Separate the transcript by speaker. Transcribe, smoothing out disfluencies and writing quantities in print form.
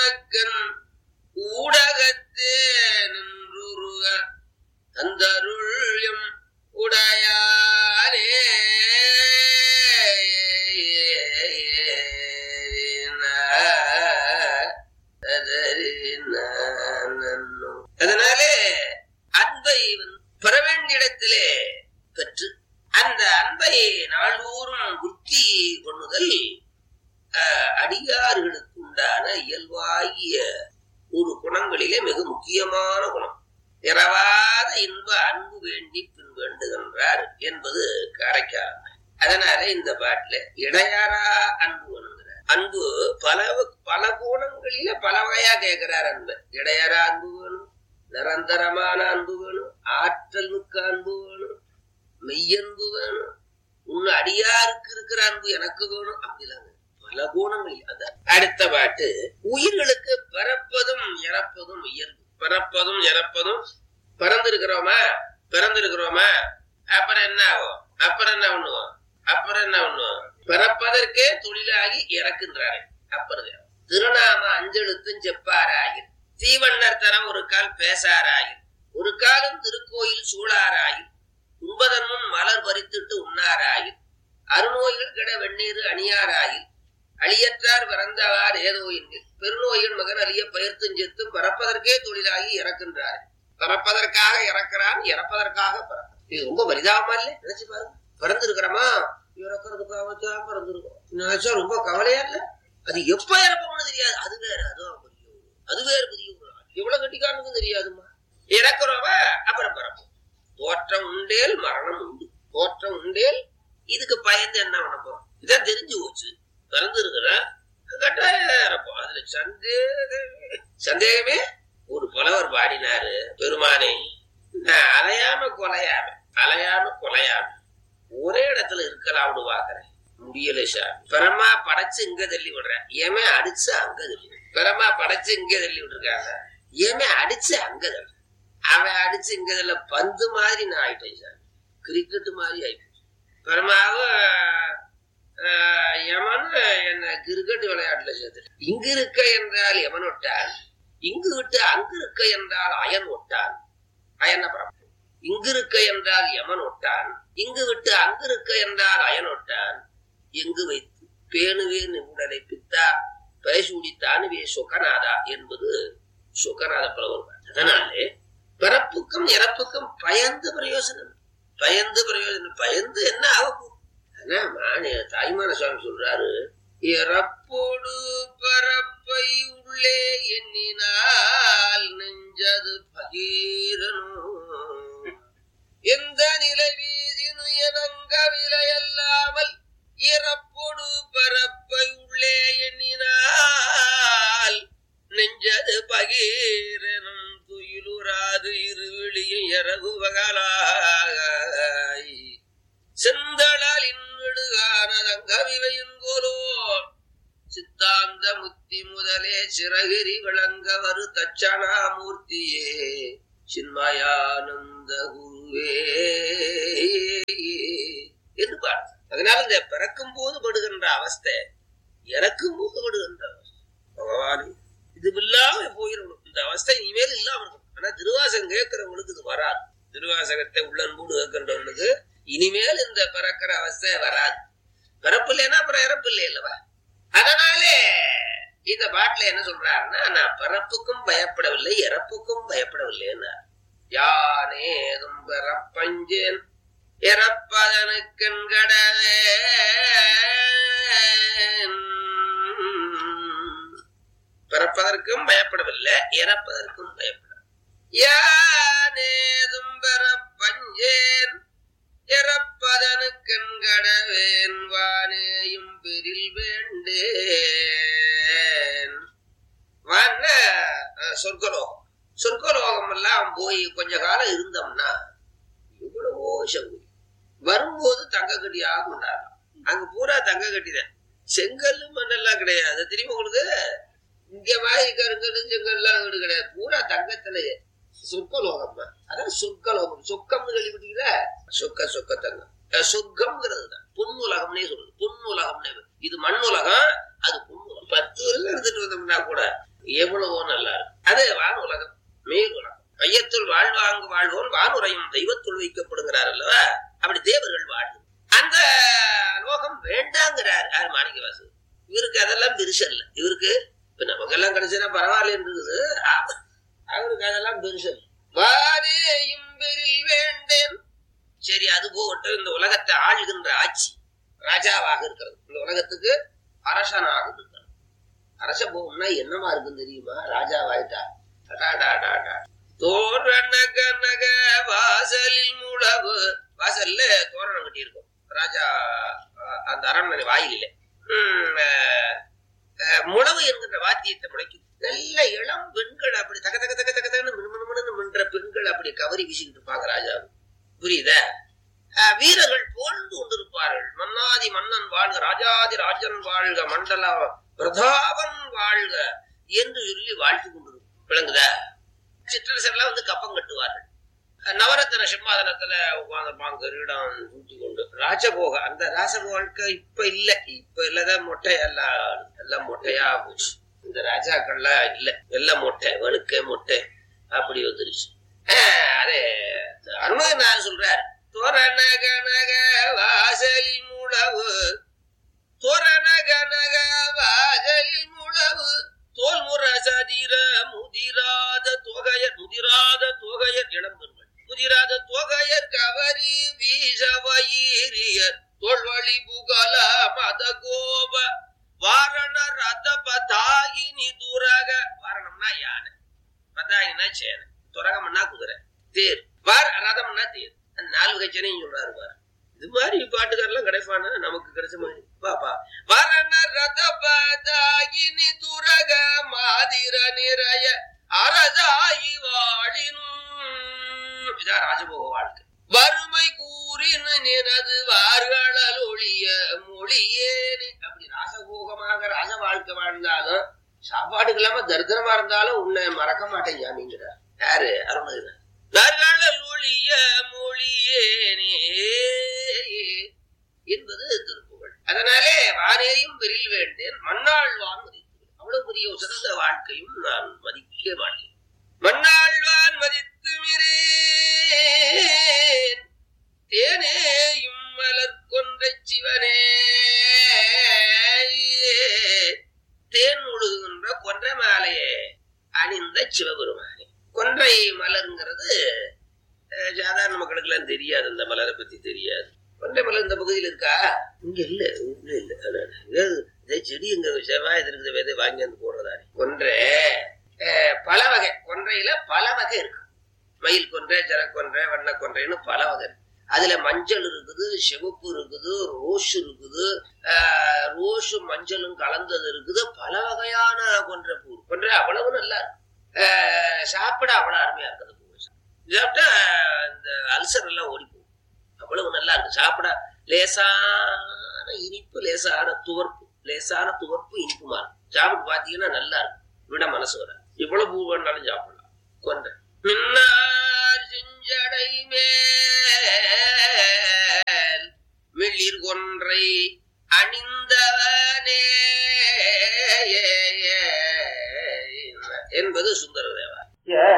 Speaker 1: உனக்கன் ஊடகத்தே நின்றுருக தந்தருள்யம் உடையானே. அதனாலே அன்பை பெற வேண்டிய இடத்திலே பெற்று அந்த அன்பை நாள்தோறும் புத்தி பண்ணுதல் அடியார்களுக்கு உண்டான இயல்பாகிய ஒரு குணங்களிலே மிக முக்கியமான குணம். இரவாத இன்ப அன்பு வேண்டி பின் வேண்டுகின்றார் என்பது காரைக்கால். அதனால இந்த பாட்டுல இடையாரா அன்பு வேணுங்கிறார். அன்பு பல கோணங்களில பல வகையா கேட்கிறார். அன்பு இடையாரா அன்பு வேணும், நிரந்தரமான அன்பு வேணும், ஆற்றல் மிக்க அன்பு வேணும், மெய்யன்பு வேணும், உன்னு அடியாருக்கு இருக்கிற அன்பு எனக்கு வேணும். அப்படிலாம் பல கோணங்கள். அந்த அடுத்த பாட்டு உயிர்களுக்கு பிறப்பதும் இறப்பதும் இயல்பு. பிறப்பதும் இறப்பதும் பிறந்திருக்கிறோமா அப்புறம் என்ன ஆகும்? அப்புறம் என்ன பண்ணுவோம்? பிறப்பதற்கே தொழிலாகி இறக்கின்றாரு. அப்புறம் திருநாம அஞ்செழுத்தும் செப்பாராயில் தீவண்ணர் தரம் ஒரு கால் பேசாராயில் ஒரு காலம் திருக்கோயில் சூழாராயில் உண்பதன் முன் மலர் பறித்துட்டு உண்ணாராயில் அருநோய்கள் கிட வெந்நீர் அணியாராயில் அழியற்றார் பிறந்தவார் ஏதோ எண்ணில் பெருநோயின் மகன் அழிய பயிர்த்தும் செத்தும் பிறப்பதற்கே தொழிலாகி இறக்கின்றார். பிறப்பதற்காக இறக்கிறான், இறப்பதற்காக பிறக்கிறான். இது ரொம்ப பரிதாபமா இல்லை? நினைச்சு பாருங்க. பிறந்திருக்கிறோமா, இறக்கிறதுக்காகத்தான் பிறந்திருக்கோம். நினைச்சா ரொம்ப கவலையா இல்ல? அது எப்ப இறப்போம்னு தெரியாது. அது வேற, அது வேறு புதிய எவ்வளவு கட்டிக்காரனுக்கும் தெரியாதுமா. இறக்குறோமா அப்புறம் பிறப்போம். தோற்றம் உண்டேல் மரணம் உண்டு. தோற்றம் உண்டேல் இதுக்கு பயந்து என்ன பண்ண போறோம்? இதான் தெரிஞ்சு போச்சு. பிறந்திருக்கிற கட்டாயம் இறப்போம். அதுல சந்தேகமே. ஒரு புலவர் பாடினாரு, பெருமானே அலையாம கொலையாம ஒரே இடத்துல இருக்கலாம்னு பாக்குறேன், முடியல சார். பெறமா படைச்சு இங்க தள்ளி விடுறேன், ஏமே அடிச்சு அங்க தள்ளி. பெறமா படைச்சு இங்க தள்ளி விட்டுருக்காங்க, ஏமே அடிச்சு அங்க தள்ளி. அவன் அடிச்சு இங்க தள்ள பந்து மாதிரி நான் ஆயிட்டேன் சார், கிரிக்கெட் மாதிரி ஆயிட்டேன். பெருமாவும் யமனு என்ன கிரிக்கெட் விளையாட்டுல சேர்த்து. இங்கு இருக்க என்றால் யமன் ஒட்டான், இங்கு விட்டு அங்கு இருக்க என்றால் அயன் ஒட்டான். அயன பரம். இங்கு இருக்க என்றால் யமன் ஒட்டான், இங்கு விட்டு அங்கு இருக்க என்றால் அயன் ஒட்டான். எங்கு வைத்து பேணுவேன் உடலை பித்தா பேசூடித்தானுவே சொக்கநாதா என்பது சொக்கநாத புலவர். அதனாலே பிறப்புக்கும் இறப்புக்கும் பயந்து பிரயோஜனம். பயந்து என்ன ஆகும்? தாய்மான சுவாமி சொல்றாரு, இறப்போடு பரப்பை உள்ளே எண்ணினால் நெஞ்சது பகீரனும் எந்த நிலை வீதினு எனங்க விலையல்லாமல் இறப்போடு பரப்பை உள்ளே எண்ணினால் நெஞ்சது பகீரனும் துயிலுறாது இருவிழியும் இறகுவகலாய் செந்தளால் இன்னுடுகானதங்கவிவையுங்கோலோ சித்தாந்த முத்தி முதலே சிறகிரி விளங்க வரு தட்சணாமூர்த்தியே சின்மயானந்த குருவே என்று பாடு. அதனால இந்த பிறக்கும் போது படுகின்ற அவஸ்தை, இறக்கும் போது படுகின்ற அவஸ்தை, பகவானே இது இல்லாம போயிடணும். இந்த அவஸ்தை இனிமேல் இல்லாம இருக்கும். ஆனா திருவாசகம் கேட்கிறவங்களுக்கு இது வராது. திருவாசகத்தை உள்ளன்போடு கேட்கின்றவங்களுக்கு இனிமேல் இந்த பிறக்கிற அவஸ்தை வராது. பிறப்பு இல்லைன்னா அப்புறம் இறப்பு இல்லை அல்லவா? அதனாலே இந்த பாட்டுல என்ன சொல்றாருன்னா, நான் பிறப்புக்கும் பயப்படவில்லை இறப்புக்கும் பயப்படவில்லை. யானேதும் பிறப்பஞ்சேன் இறப்பதனுக்கென்கடவே பிறப்பதற்கும் பயப்படவில்லை இறப்பதற்கும் பயப்பட. யானேதும் பிறப்பஞ்சேன் இறப்பதனுக்கென்கடவேன் வானேயும் பெரில் வேண்டேன். வான சொர்க்கலோகம் எல்லாம் போய் கொஞ்ச காலம் இருந்தோம்னா எவ்வளவோ சௌகரியம். வரும்போது தங்க கட்டியாக கொண்டாடலாம். அங்க பூரா தங்க கட்டிதான், செங்கல் மண்ணெல்லாம் கிடையாது. தெரியுமா உங்களுக்கு? இங்க மாதிரி கருங்கல் செங்கல்லாம் வீடு கிடையாது, பூரா தங்கத்திலேயே. சொர்க்கலோகம், அதான் சொர்க்கலோகம். சொக்கம்னு கேள்விப்பட்டீங்கள? சொக்க தங்கம். சொர்க்கம்ங்கிறது தான் பொன்னுலகம்னே சொல்றது. பொன்னுலகம்னே. இது மண் உலகம், அது பொன்னுலகம். 10 வருஷம் எடுத்துட்டு வந்தோம்னா கூட எவ்வளவோ நல்லா இருக்கு. அது வான் உலகம், மேல் உலகம். மையத்துள் வாழ்வாங்கு வாழ்வோன் வானுரையும் தெய்வத்துள் வைக்கப்படுகிறார் அல்லவா? அப்படி தேவர்கள் வாழ்வு அந்த லோகம் வேண்டாங்கிறார் யார்? மாணிக்கவாசு. இவருக்கு அதெல்லாம் பெருசு இல்ல. இவருக்கு இப்ப நமக்கெல்லாம் கிடைச்சா பரவாயில்ல இருக்குது, அவருக்கு அதெல்லாம் பெருசு. வாரேயும் பெரில் வேண்டேன். சரி, அது போகட்டும். இந்த உலகத்தை ஆளுகின்ற ஆட்சி ராஜாவாக இருக்கிறது, இந்த உலகத்துக்கு அரசனாக இருக்கிறது. அரச போகும்னா என்னமா இருக்குன்னு தெரியுமா? ராஜாவாயிட்டா தோரண வாசலில் முழவு. வாசல்ல தோரணம் கட்டி இருக்கும் ராஜா அந்த அரண்மனை வாயில. முழவு என்கின்ற வாத்தியத்தை முளைக்கும். நல்ல இளம் பெண்கள் அப்படி தக தக தக தகன்னு மின்மின்னு மின்ற பெண்கள் அப்படி கவரி வீசிக்கிட்டு இருப்பாங்க ராஜா. புரியுதா? வீரர்கள் போழ்ந்து கொண்டிருப்பார்கள். மன்னாதி மன்னன் வாழ்க, ராஜாதி ராஜன் வாழ்க, மண்டல பிரதாபன் வாழ்க என்று சொல்லி வாழ்த்து கொண்டிருக்கும். விளங்குதா? சிற்றரசர்லாம் வந்து கப்பம் கட்டுவார்கள். நவரத்ன சிம்மாதனத்துல உட்கார்ந்துப்பாங்க கிரீடம் சூட்டி கொண்டு. ராஜபோக அந்த ராஜபோக வாழ்க்கை இப்ப இல்ல. இப்ப இல்லதான் மொட்டை எல்லாம் மொட்டையா போச்சு. இந்த ராஜாக்கள்லாம் இல்ல, எல்லாம் மொட்டை, வெளுக்க மொட்டை அப்படி வந்துருச்சு. அதே அனுமதி நான் சொல்றாரு. தோரண கனக வாசலில் முழவு, தோரண கனக வாசலில் முழவு, தோல் முற சதிர முதிராத தொகையர் இளம்பெண்கள், முதிராத தொகையர் கவரி வீசவயிரியர் தோல்வழி புகழ மத கோப வாரண ரத பதாயினி துரக. வாரணம்னா யானை, பதாயினா சேனை, துரகம்னா குதிரை, தேர், ரதம்னா தேர். 4 வகை சேனையும் சொல்றாரு பாரு. இது மாதிரி பாட்டுக்காரெல்லாம் கிடைப்பானா? நமக்கு கிடைச்ச மாதிரி பாப்பா. வரண ரத பதாயினி துரக மாதிர நிறைய அரசாயி வாழினும். இதான் ராஜபோக வாழ்க்கை. வறுமை கூறின நினது வார்களல் ஒழிய மொழியேனு. அப்படி ராசபோகமாக ராஜ வாழ்க்கை வாழ்ந்தாலும், சாப்பாட்டுக்கு இல்லாம தரித்திரமா இருந்தாலும் உன்னை மறக்க மாட்டேன் அப்படிங்கிறார். யாரு? அருணகிரி. வார்களல் ஒழிய மொழியேனே என்பது திருப்புகழ். அதனாலே வானேரியும் பெரில் வேண்டேன், மண்ணாழ்வான் மதித்து. அவ்வளவு பெரிய சிறந்த வாழ்க்கையும் நான் மதிக்க மாட்டேன். மண்ணாழ்வான் மதித்து மிரேன் தேனேயும் மலர் கொன்ற சிவனே. தேன் முழுகின்ற கொன்றை மாலையே அணிந்த சிவபெருமானே. கொன்றை மலர்ங்கிறது சாதாரண மக்களுக்கு எல்லாம் தெரியாது. அந்த மலரை பத்தி தெரியாது. கொன்றை மலர் இந்த பகுதியில் இருக்கா? இங்க இல்ல, இல்ல. செடி எங்க செவ்வாயத்தில் இருக்கிற விதை வாங்கி வந்து போடுறதானே. கொன்றை பல வகை, கொன்றையில பல வகை இருக்கு. மயில் கொன்றை, ஜரக்கொன்றை, வண்ண கொன்றைன்னு பல வகை. அதுல மஞ்சள் இருக்குது, சிவப்பு இருக்குது, ரோஸ் இருக்குது, ரோஸும் மஞ்சளும் கலந்தது இருக்குது. பல வகையான கொன்றை பூ. கொன்றை அவ்வளவு நல்லா இருக்கு. சாப்பிட அவ்வளவு அருமையா இருக்குது. சாப்பிட்டா இந்த அல்சர் எல்லாம் ஓடி போகும். அவ்வளவு நல்லா இருக்கு. சாப்பிட லேசான இனிப்பு, லேசான துவர்ப்பு, இனிப்புமா இருக்கும். சாப்பிட்டு பாத்தீங்கன்னா நல்லா இருக்கும். விட மனசு வர. இவ்வளவு பூ வேணாலும் சாப்பிடலாம். கொன்றை மின்னார் செஞ்சடை மேல் மிளிர் கொன்றை அணிந்தவனே என்பது சுந்தர தேவா.